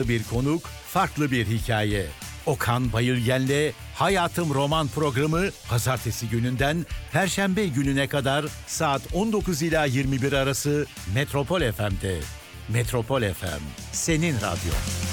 Bir konuk, farklı bir hikaye. Okan Bayülgen'le Hayatım Roman programı pazartesi gününden perşembe gününe kadar saat 19 ila 21 arası Metropol FM'de. Metropol FM, senin radyo.